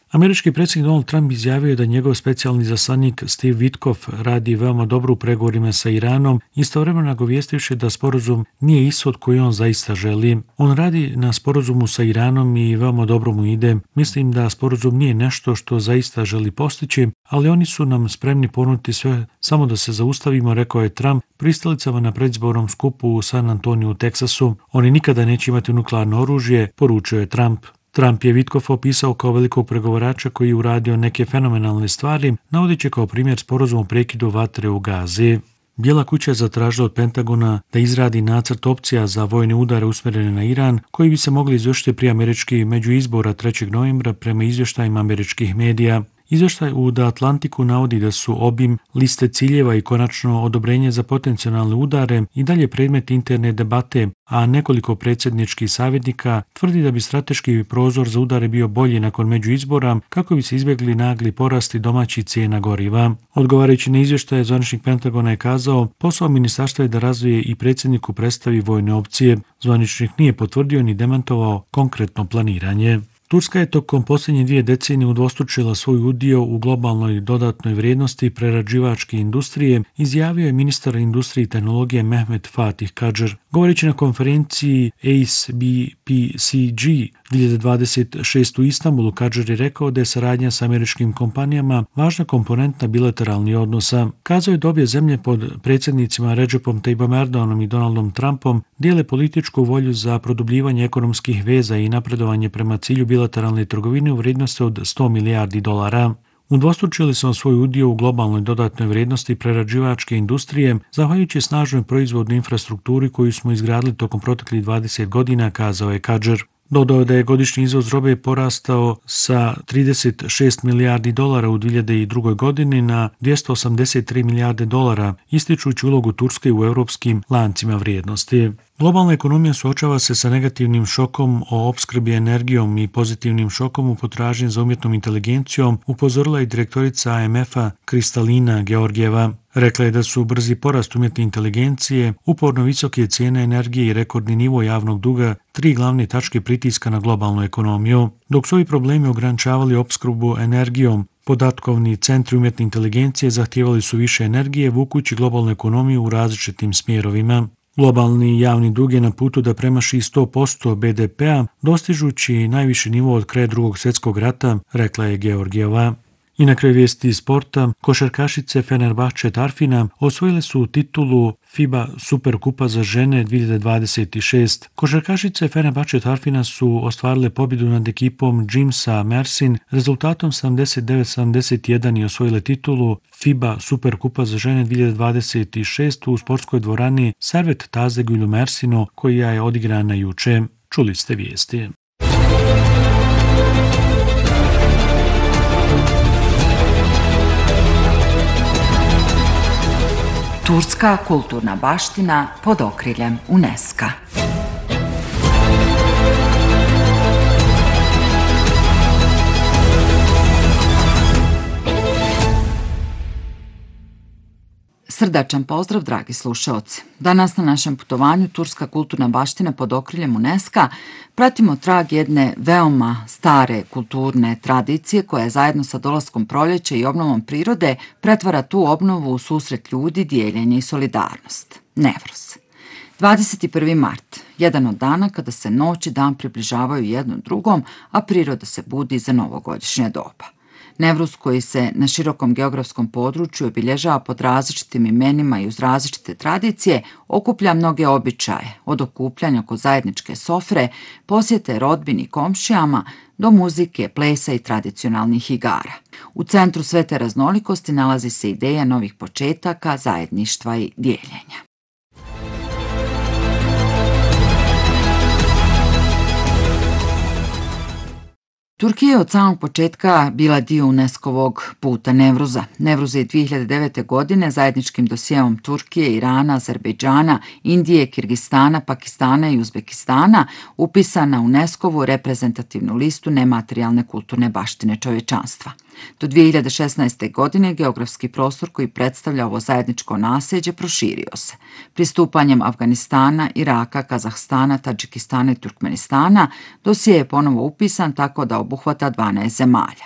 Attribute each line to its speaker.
Speaker 1: Američki predsjednik Donald Trump izjavio je da njegov specijalni izaslanik Steve Witkoff radi veoma dobro u pregovorima sa Iranom, istovremeno nagovjestivši da sporazum nije ishod koji on zaista želi. On radi na sporazumu sa Iranom i veoma dobro mu ide. Mislim da sporazum nije nešto što zaista želi postići, ali oni su nam spremni ponuditi sve samo da se zaustavimo, rekao je Trump pristalicama na predizbornom skupu u San Antoniju u Teksasu. Oni nikada neće imati nuklearno oružje, poručio je Trump. Trump je Witkoff opisao kao velikog pregovarača koji je uradio neke fenomenalne stvari, navodeći kao primjer sporazum o prekidu vatre u Gazi. Bijela kuća je zatražila od Pentagona da izradi nacrt opcija za vojne udare usmjerene na Iran, koji bi se mogli izvršiti prije američkih međuizbora 3. novembra prema izvještajima američkih medija. Izvještaj u The Atlantiku navodi da su obim, liste ciljeva i konačno odobrenje za potencijalne udare i dalje predmet interne debate, a nekoliko predsjedničkih savjetnika tvrdi da bi strateški prozor za udare bio bolji nakon međuizbora kako bi se izbjegli nagli porasti domaćih cijena goriva. Odgovarajući na izvještaje, zvaničnik Pentagona je kazao, posao ministarstva je da razvije i predsjedniku predstavi vojne opcije. Zvaničnik nije potvrdio ni demantovao konkretno planiranje. Turska je tokom posljednje 2 decenije udvostručila svoj udio u globalnoj dodatnoj vrijednosti prerađivačke industrije, izjavio je ministar industrije i tehnologije Mehmet Fatih Kadžer. Govoreći na konferenciji ACBPCG 2026 u Istanbulu, Kadžer je rekao da je saradnja s američkim kompanijama važna komponenta bilateralnih odnosa. Kazao je da obje zemlje pod predsjednicima Recepom Tayyipom Erdoganom i Donaldom Trumpom dijele političku volju za produbljivanje ekonomskih veza i napredovanje prema cilju bilateralne trgovine u vrijednosti od $100 milijardi. Udvostručili smo svoj udio u globalnoj dodatnoj vrijednosti prerađivačke industrije, zahvaljujući snažnoj proizvodnoj infrastrukturi koju smo izgradili tokom proteklih 20 godina, kazao je Kadžer. Dodao je da je godišnji izvoz robe porastao sa $36 milijardi u 2002. godini na $283 milijarde, ističući ulogu Turske u europskim lancima vrijednosti. Globalna ekonomija suočava se sa negativnim šokom o opskrbi energijom i pozitivnim šokom u potražnji za umjetnom inteligencijom, upozorila je direktorica AMF-a Kristalina Georgijeva. Rekla je da su brzi porast umjetne inteligencije, uporno visoke cijene energije i rekordni nivo javnog duga 3 glavne tačke pritiska na globalnu ekonomiju. Dok su ovi problemi ograničavali opskrbu energijom, podatkovni centri umjetne inteligencije zahtijevali su više energije, vukući globalnu ekonomiju u različitim smjerovima. Globalni javni dug je na putu da premaši 100% BDP-a, dostižući najviši nivo od kraja Drugog svjetskog rata, rekla je Georgijeva. I na kraju vijesti iz sporta, košarkašice Fenerbahče Tarfina osvojile su titulu FIBA Superkupa za žene 2026. Košarkašice Fenerbahče Tarfina su ostvarile pobjedu nad ekipom Jimsa Mersin rezultatom 79-71 i osvojile titulu FIBA Superkupa za žene 2026 u sportskoj dvorani Servet Tazegül u Mersinu, koja je odigrana juče. Čuli ste vijesti.
Speaker 2: Turska kulturna baština pod okriljem UNESCO-a. Srdačan pozdrav, dragi slušaoci. Danas na našem putovanju Turska kulturna baština pod okriljem UNESCO-a pratimo trag jedne veoma stare kulturne tradicije koja zajedno sa dolaskom proljeća i obnovom prirode pretvara tu obnovu u susret ljudi, dijeljenje i solidarnost. Nevruz. 21. mart, jedan od dana kada se noć i dan približavaju jednom drugom, a priroda se budi za novogodišnje doba. Nevruz, koji se na širokom geografskom području obilježava pod različitim imenima i uz različite tradicije, okuplja mnoge običaje, od okupljanja oko zajedničke sofre, posjete rodbini i komšijama, do muzike, plesa i tradicionalnih igara. U centru sve te raznolikosti nalazi se ideja novih početaka, zajedništva i dijeljenja. Turkija je od samog početka bila dio UNESCO-vog puta Nevruza. Nevruz je 2009. godine zajedničkim dosijevom Turkije, Irana, Azerbejdžana, Indije, Kirgistana, Pakistana i Uzbekistana upisan na UNESCO-vu reprezentativnu listu nematerijalne kulturne baštine čovječanstva. Do 2016. godine geografski prostor koji predstavlja ovo zajedničko nasljeđe proširio se. Pristupanjem Afganistana, Iraka, Kazahstana, Tadžikistana i Turkmenistana dosije je ponovo upisan tako da obuhvata 12 zemalja.